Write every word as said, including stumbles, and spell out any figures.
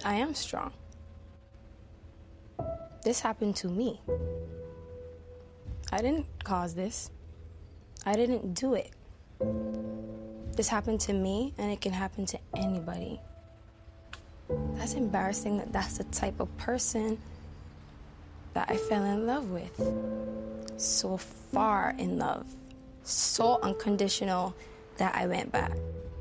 I am strong. This happened to me. I didn't cause this. I didn't do it. This happened to me, and it can happen to anybody. That's embarrassing that that's the type of person that I fell in love with. So far in love. So unconditional that I went back.